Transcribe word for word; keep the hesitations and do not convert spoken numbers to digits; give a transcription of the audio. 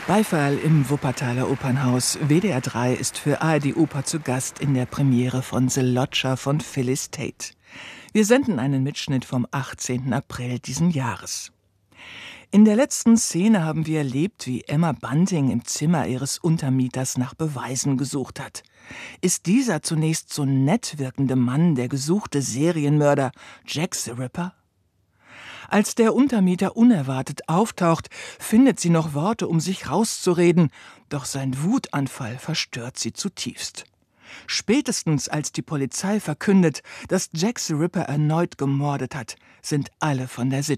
Beifall im Wuppertaler Opernhaus. W D R drei ist für A R D Oper zu Gast in der Premiere von The Lodger von Phyllis Tate. Wir senden einen Mitschnitt vom achtzehnten April diesen Jahres. In der letzten Szene haben wir erlebt, wie Emma Bunting im Zimmer ihres Untermieters nach Beweisen gesucht hat. Ist dieser zunächst so nett wirkende Mann der gesuchte Serienmörder Jack the Ripper? Als der Untermieter unerwartet auftaucht, findet sie noch Worte, um sich rauszureden, doch sein Wutanfall verstört sie zutiefst. Spätestens als die Polizei verkündet, dass Jack the Ripper erneut gemordet hat, sind alle von der Situation